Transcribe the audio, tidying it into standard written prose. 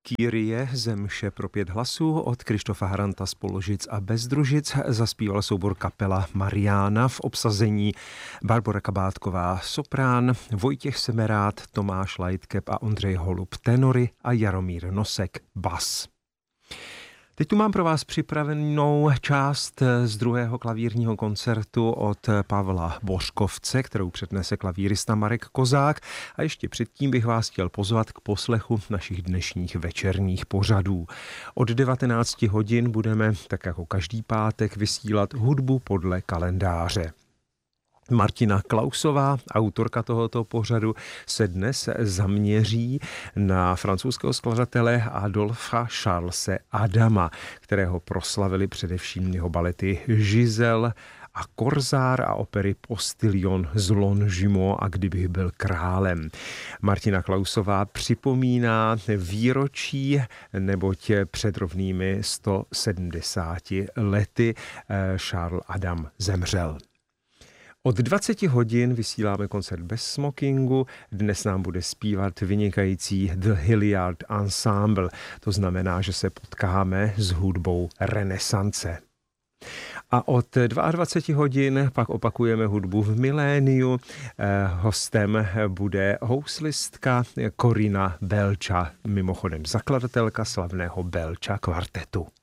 Kyrie ze mše pro 5 hlasů od Krištofa Haranta z Položic a Bezdružic zaspíval soubor Kapela Mariána v obsazení Barbora Kabátková soprán, Vojtěch Semerád, Tomáš Lightcap a Ondřej Holub tenory a Jaromír Nosek bas. Teď tu mám pro vás připravenou část z druhého klavírního koncertu od Pavla Bořkovce, kterou přednese klavírista Marek Kozák. A ještě předtím bych vás chtěl pozvat k poslechu našich dnešních večerních pořadů. Od 19 hodin budeme, tak jako každý pátek, vysílat hudbu podle kalendáře. Martina Klausová, autorka tohoto pořadu, se dnes zaměří na francouzského skladatele Adolpha Charlese Adama, kterého proslavili především jeho balety Giselle a Korzár a opery Postilion z Longjumeau a Kdybych byl králem. Martina Klausová připomíná výročí, neboť před rovnými 170 lety Charles Adam zemřel. Od 20 hodin vysíláme koncert bez smokingu. Dnes nám bude zpívat vynikající The Hilliard Ensemble. To znamená, že se potkáme s hudbou renesance. A od 22 hodin pak opakujeme hudbu v miléniu. Hostem bude houslistka Corina Belcha, mimochodem zakladatelka slavného Belcha kvartetu.